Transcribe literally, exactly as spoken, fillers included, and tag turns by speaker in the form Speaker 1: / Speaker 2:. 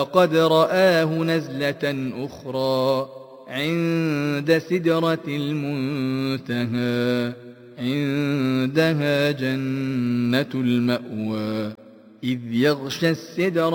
Speaker 1: وقد رآه نزلة أخرى عند سدرة المنتهى عندها جنة المأوى إذ يغشى السدرة